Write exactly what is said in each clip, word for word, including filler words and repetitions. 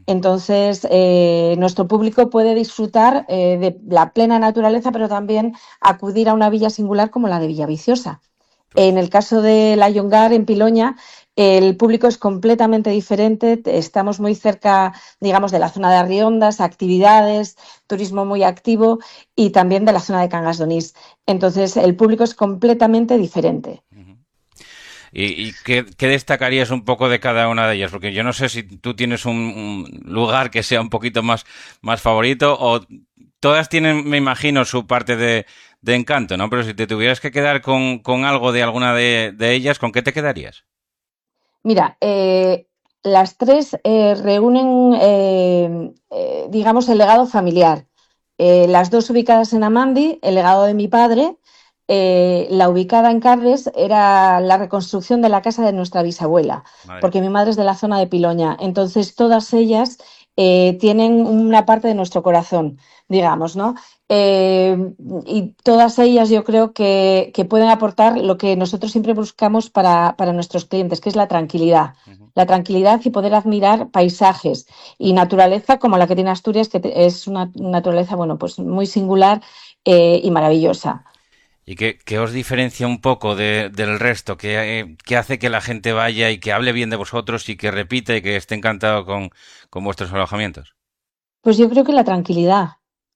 Entonces, eh, nuestro público puede disfrutar eh, de la plena naturaleza, pero también acudir a una villa singular como la de Villaviciosa. En Pues, el caso de la Yongar, en Piloña, el público es completamente diferente. Estamos muy cerca, digamos, de la zona de Arriondas, actividades, turismo muy activo y también de la zona de Cangas de Onís. Entonces, el público es completamente diferente. ujú. ¿Y, y qué, qué destacarías un poco de cada una de ellas? Porque yo no sé si tú tienes un, un lugar que sea un poquito más, más favorito o todas tienen, me imagino, su parte de, de encanto, ¿no? Pero si te tuvieras que quedar con, con algo de alguna de, de ellas, ¿con qué te quedarías? Mira, eh, las tres eh, reúnen, eh, eh, digamos, el legado familiar. Eh, las dos ubicadas en Amandi, el legado de mi padre, eh, la ubicada en Carles era la reconstrucción de la casa de nuestra bisabuela, Madre porque mía. mi madre es de la zona de Piloña. Entonces, todas ellas eh, tienen una parte de nuestro corazón, digamos, ¿no? Eh, y todas ellas yo creo que, que, pueden aportar lo que nosotros siempre buscamos para, para nuestros clientes, que es la tranquilidad. Ujú. La tranquilidad y poder admirar paisajes y naturaleza como la que tiene Asturias, que te, es una naturaleza, bueno, pues muy singular eh, y maravillosa. ¿Y qué, qué os diferencia un poco de, del resto? ¿Qué, eh, qué hace que la gente vaya y que hable bien de vosotros y que repita y que esté encantado con, con vuestros alojamientos? Pues yo creo que la tranquilidad.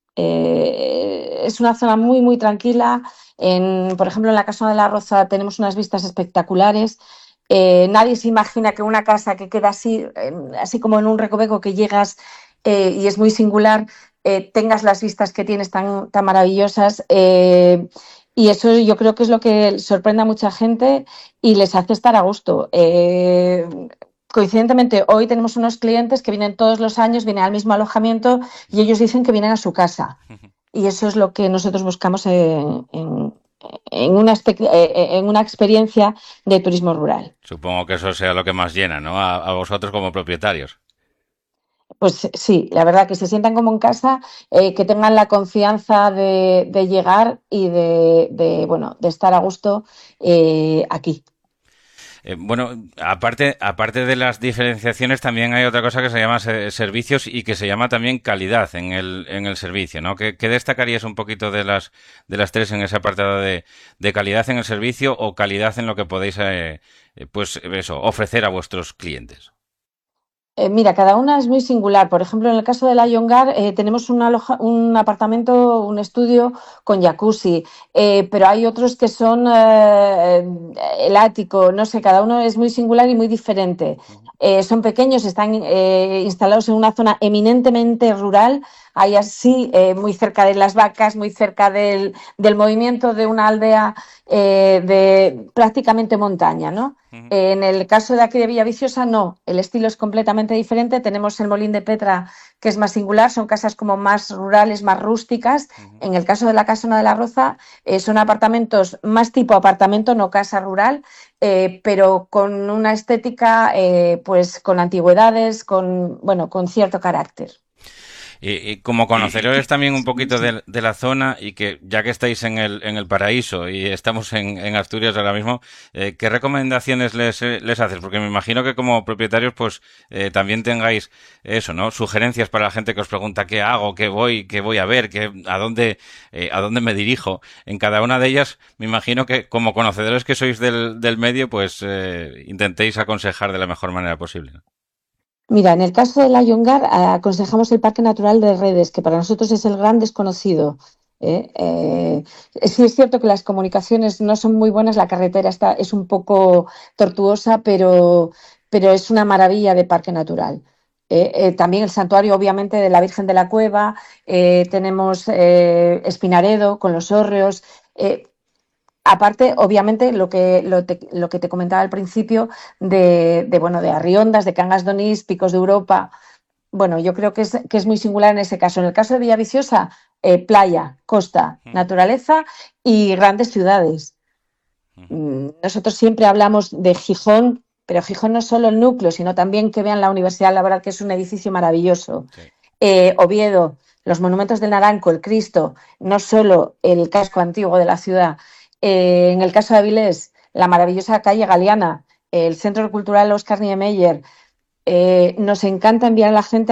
Eh, es una zona muy, muy tranquila. En, por ejemplo, en la Casa de la Roza tenemos unas vistas espectaculares. Eh, nadie se imagina que una casa que queda así, eh, así como en un recoveco que llegas eh, y es muy singular, eh, tengas las vistas que tienes tan, tan maravillosas. Eh, y eso yo creo que es lo que sorprende a mucha gente y les hace estar a gusto. Eh, coincidentemente, hoy tenemos unos clientes que vienen todos los años, vienen al mismo alojamiento y ellos dicen que vienen a su casa. Y eso es lo que nosotros buscamos en, en, en, una, en una experiencia de turismo rural. Supongo que eso sea lo que más llena, ¿no? A, a vosotros como propietarios. Pues sí, la verdad que se sientan como en casa, eh, que tengan la confianza de, de llegar y de, de, bueno, de estar a gusto eh, aquí. Eh, bueno, aparte, aparte de las diferenciaciones, también hay otra cosa que se llama se- servicios y que se llama también calidad en el, en el servicio, ¿no? ¿Qué, qué destacarías un poquito de las, de las tres en ese apartado de, de calidad en el servicio o calidad en lo que podéis, eh, eh, pues eso, ofrecer a vuestros clientes? Eh, mira, cada una es muy singular. Por ejemplo, en el caso de la Yongar, eh, tenemos un, aloja- un apartamento, un estudio con jacuzzi, eh, pero hay otros que son eh, el ático, no sé, cada uno es muy singular y muy diferente. Eh, son pequeños, están eh, instalados en una zona eminentemente rural, ahí así, eh, muy cerca de las vacas, muy cerca del, del movimiento de una aldea eh, de prácticamente montaña, ¿no? Ujú. En el caso de aquí de Villaviciosa, no, el estilo es completamente diferente. Tenemos el Molín de Petra, que es más singular, son casas como más rurales, más rústicas. Ujú. En el caso de la Casona de la Roza, eh, son apartamentos más tipo apartamento, no casa rural, eh, pero con una estética, eh, pues con antigüedades, con, bueno, con cierto carácter. Y, y como conoceros también un poquito de, de la zona y que ya que estáis en el, en el paraíso y estamos en, en Asturias ahora mismo, eh, ¿qué recomendaciones les, eh, les haces? Porque me imagino que como propietarios pues eh, también tengáis eso, ¿no? Sugerencias para la gente que os pregunta qué hago, qué voy, qué voy a ver, qué, a dónde, eh, a dónde me dirijo. En cada una de ellas me imagino que como conocedores que sois del, del medio pues eh, intentéis aconsejar de la mejor manera posible, ¿no? Mira, en el caso de la Yongar, aconsejamos el Parque Natural de Redes, que para nosotros es el gran desconocido. ¿eh? Eh, sí es cierto que las comunicaciones no son muy buenas, la carretera está, es un poco tortuosa, pero, pero es una maravilla de parque natural. Eh, eh, también el santuario, obviamente, de la Virgen de la Cueva, eh, tenemos eh, Espinaredo con los hórreos. Eh, Aparte, obviamente, lo que, lo, te, lo que te comentaba al principio de, de, bueno, de Arriondas, de Cangas de Onís, Picos de Europa. Bueno, yo creo que es, que es muy singular en ese caso. En el caso de Villaviciosa, eh, playa, costa, Ujú, naturaleza y grandes ciudades. ujú. Mm, Nosotros siempre hablamos de Gijón, pero Gijón no es solo el núcleo, sino también que vean la Universidad Laboral, que es un edificio maravilloso. Sí. Eh, Oviedo, los monumentos del Naranco, el Cristo, no solo el casco antiguo de la ciudad. Eh, en el caso de Avilés, la maravillosa calle Galeana, el Centro Cultural Oscar Niemeyer. Eh, nos encanta enviar a la gente